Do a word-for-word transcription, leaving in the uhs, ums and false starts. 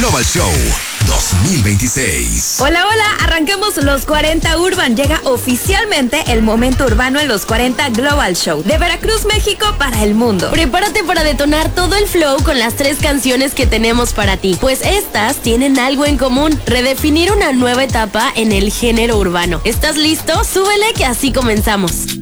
Global Show dos mil veintiséis. Hola, hola, arranquemos los cuarenta Urban. Llega oficialmente el momento urbano en los cuarenta Global Show. De Veracruz, México, para el mundo. Prepárate para detonar todo el flow con las tres canciones que tenemos para ti, pues estas tienen algo en común: redefinir una nueva etapa en el género urbano. ¿Estás listo? Súbele que así comenzamos.